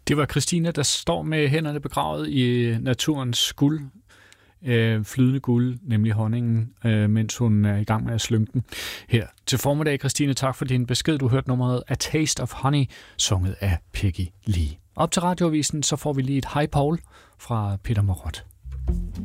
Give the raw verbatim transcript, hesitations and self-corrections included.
Det var Christina, der står med hænderne begravet i naturens guld, øh, flydende guld, nemlig honningen, øh, mens hun er i gang med at slynge den her til formiddag. Christine, tak for din besked. Du hørte nummeret A Taste of Honey, sunget af Peggy Lee. Op til radioavisen, så får vi lige et Hej Paul fra Peter Marot.